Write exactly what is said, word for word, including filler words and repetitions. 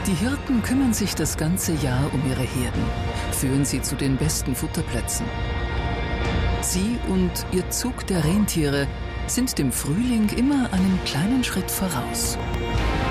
Die Hirten kümmern sich das ganze Jahr um ihre Herden, führen sie zu den besten Futterplätzen. Sie und ihr Zug der Rentiere sind dem Frühling immer einen kleinen Schritt voraus.